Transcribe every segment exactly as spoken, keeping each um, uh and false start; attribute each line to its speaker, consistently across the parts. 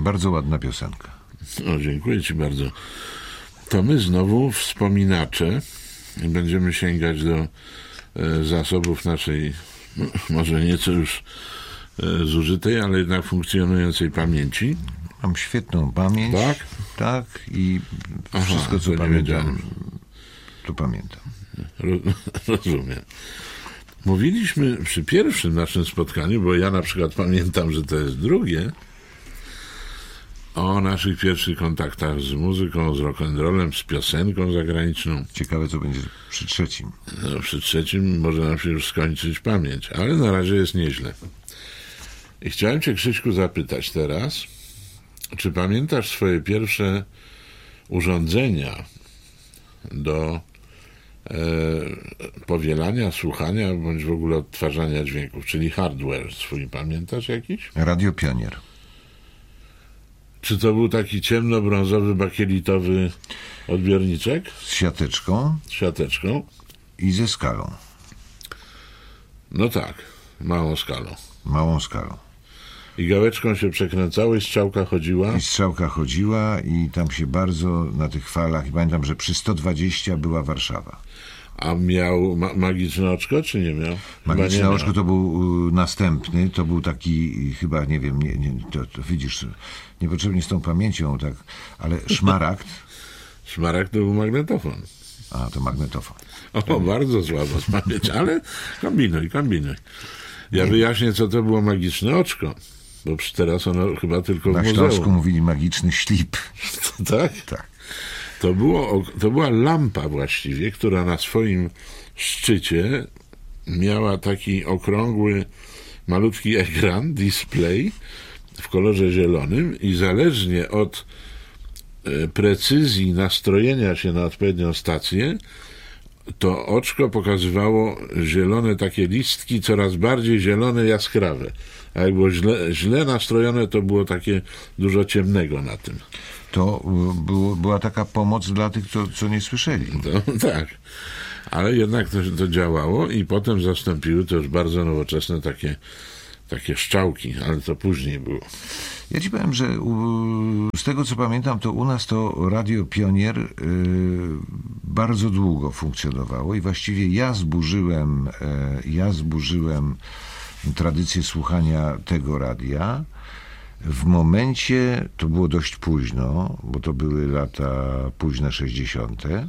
Speaker 1: Bardzo ładna piosenka.
Speaker 2: O, dziękuję ci bardzo. To my znowu wspominacze będziemy sięgać do e, zasobów naszej, no, może nieco już e, zużytej, ale jednak funkcjonującej pamięci.
Speaker 1: Mam świetną pamięć.
Speaker 2: Tak?
Speaker 1: Tak, i
Speaker 2: Aha,
Speaker 1: wszystko, co
Speaker 2: to
Speaker 1: pamiętam, to pamiętam.
Speaker 2: Rozumiem. Mówiliśmy przy pierwszym naszym spotkaniu, bo ja na przykład pamiętam, że to jest drugie, o naszych pierwszych kontaktach z muzyką, z rock'n'rollem, z piosenką zagraniczną.
Speaker 1: Ciekawe, co będzie przy trzecim.
Speaker 2: No, przy trzecim może nam się już skończyć pamięć, ale na razie jest nieźle. I chciałem cię, Krzyśku, zapytać teraz, czy pamiętasz swoje pierwsze urządzenia do e, powielania, słuchania, bądź w ogóle odtwarzania dźwięków, czyli hardware swój, pamiętasz jakiś?
Speaker 1: Radio Pionier.
Speaker 2: Czy to był taki ciemnobrązowy, bakielitowy odbiorniczek?
Speaker 1: Z siateczką
Speaker 2: Z siateczką?
Speaker 1: i ze skalą.
Speaker 2: No tak, małą skalą.
Speaker 1: Małą skalą.
Speaker 2: I gałeczką się przekręcało i strzałka chodziła?
Speaker 1: I strzałka chodziła i tam się bardzo na tych falach, i pamiętam, że przy sto dwadzieścia była Warszawa.
Speaker 2: A miał ma- magiczne oczko, czy nie miał? Chyba
Speaker 1: Magiczne
Speaker 2: nie
Speaker 1: oczko
Speaker 2: miał.
Speaker 1: to był y, następny, to był taki, chyba, nie wiem, nie, nie, to, to widzisz, niepotrzebnie z tą pamięcią, tak, ale szmaragd,
Speaker 2: Szmaragd to był magnetofon.
Speaker 1: a to magnetofon.
Speaker 2: O, bardzo słabo z pamięci, ale kombinuj, kombinuj. Ja wyjaśnię, co to było magiczne oczko, bo teraz ono chyba tylko w
Speaker 1: Na
Speaker 2: muzeum.
Speaker 1: Śląsku mówili magiczny ślip.
Speaker 2: Tak?
Speaker 1: Tak.
Speaker 2: To, było, to była lampa właściwie, która na swoim szczycie miała taki okrągły, malutki ekran, display w kolorze zielonym i zależnie od e, precyzji nastrojenia się na odpowiednią stację, to oczko pokazywało zielone takie listki, coraz bardziej zielone, jaskrawe. A jak było źle, źle nastrojone, to było takie dużo ciemnego na tym.
Speaker 1: To y, było, była taka pomoc dla tych, co, co nie słyszeli.
Speaker 2: To, tak, ale jednak to, to działało i potem zastąpiły to już bardzo nowoczesne takie, takie szczałki, ale to później było.
Speaker 1: Ja ci powiem, że u, z tego co pamiętam, to u nas to Radio Pionier y, bardzo długo funkcjonowało i właściwie ja zburzyłem, y, ja zburzyłem tradycję słuchania tego radia w momencie, to było dość późno, bo to były lata późne sześćdziesiąte,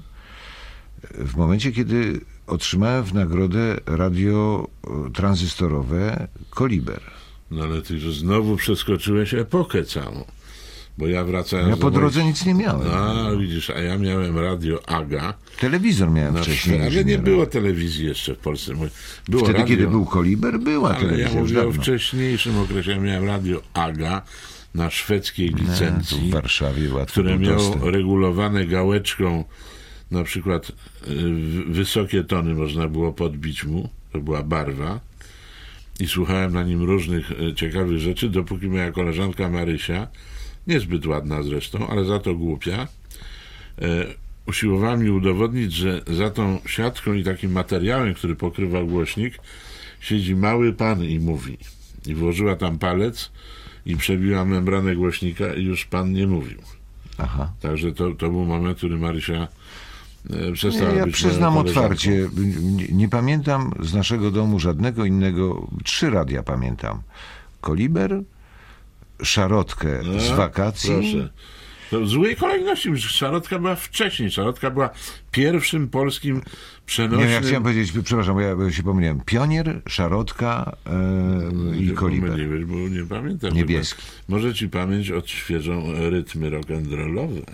Speaker 1: w momencie, kiedy otrzymałem w nagrodę radio tranzystorowe Koliber.
Speaker 2: No ale ty już znowu przeskoczyłeś epokę całą, bo ja wracałem...
Speaker 1: Ja
Speaker 2: do
Speaker 1: po
Speaker 2: moich-
Speaker 1: drodze nic nie miałem.
Speaker 2: A, widzisz, a ja miałem radio Aga,
Speaker 1: Telewizor miałem
Speaker 2: na
Speaker 1: wcześniej.
Speaker 2: szwe-
Speaker 1: niż
Speaker 2: ale nie
Speaker 1: radio.
Speaker 2: było telewizji jeszcze w Polsce. Było
Speaker 1: Wtedy,
Speaker 2: radio,
Speaker 1: kiedy był Koliber, była
Speaker 2: ale
Speaker 1: telewizja.
Speaker 2: ja
Speaker 1: już
Speaker 2: mówię o
Speaker 1: dawno.
Speaker 2: wcześniejszym okresie. Ja miałem radio Aga na szwedzkiej
Speaker 1: Nie, tu
Speaker 2: licencji,
Speaker 1: w Warszawie łatwo
Speaker 2: które
Speaker 1: był
Speaker 2: miało
Speaker 1: dostęp.
Speaker 2: regulowane gałeczką, na przykład y, w- wysokie tony można było podbić mu, to była barwa, i słuchałem na nim różnych y, ciekawych rzeczy, dopóki moja koleżanka Marysia, niezbyt ładna zresztą, ale za to głupia, y, usiłowała mi udowodnić, że za tą siatką i takim materiałem, który pokrywa głośnik, siedzi mały pan i mówi. I włożyła tam palec i przebiła membranę głośnika i już pan nie mówił.
Speaker 1: Aha.
Speaker 2: Także to, to był moment, który Marysia e, przestała
Speaker 1: Nie, ja
Speaker 2: być
Speaker 1: przyznam
Speaker 2: moją koleżanką.
Speaker 1: otwarcie, nie, nie pamiętam z naszego domu żadnego innego, trzy radia pamiętam. Koliber, Szarotkę
Speaker 2: No,
Speaker 1: z wakacji.
Speaker 2: Proszę. To w złej kolejności, już Szarotka była wcześniej. Szarotka była pierwszym polskim przenośnym...
Speaker 1: Nie, ja chciałem powiedzieć, przepraszam, bo ja się pomyliłem. Pionier, Szarotka e, i
Speaker 2: Nie
Speaker 1: Koliber.
Speaker 2: pomyliłeś, bo nie pamiętam.
Speaker 1: Niebieski.
Speaker 2: Może ci pamięć odświeżą rytmy rock'n'rollowe.